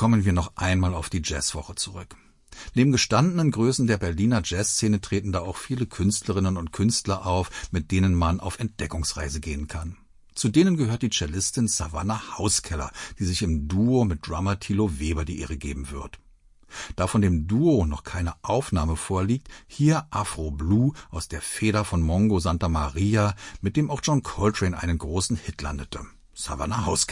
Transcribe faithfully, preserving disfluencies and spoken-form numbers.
Kommen wir noch einmal auf die Jazzwoche zurück. Neben gestandenen Größen der Berliner Jazzszene treten da auch viele Künstlerinnen und Künstler auf, mit denen man auf Entdeckungsreise gehen kann. Zu denen gehört die Cellistin Savannah Hauskeller, die sich im Duo mit Drummer Thilo Weber die Ehre geben wird. Da von dem Duo noch keine Aufnahme vorliegt, hier Afro Blue aus der Feder von Mongo Santa Maria, mit dem auch John Coltrane einen großen Hit landete. Savannah Hauskeller.